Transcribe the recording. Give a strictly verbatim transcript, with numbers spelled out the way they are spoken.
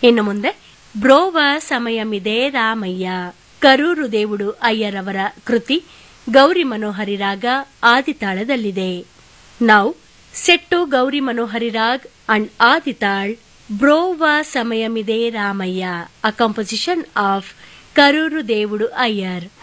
ಇನ್ನು ಮುಂದೆ ಬ್ರೋವ ಸಮಯಮಿದೆ ರಾಮಯ್ಯ ಕರೂರು దేవుడు ಅಯ್ಯರವರ ಕೃತಿ ಗೌರಿ ಮನೋಹರಿ ರಾಗ ಆದಿತಾಳದಲ್ಲಿದೆ. ನಾವು set Gauri Manohari raag and Aditala ಬ್ರೋವ ಸಮಯಮಿದೆ Ramaiah, a composition of Karur దేవుడు ಅಯ್ಯರ್.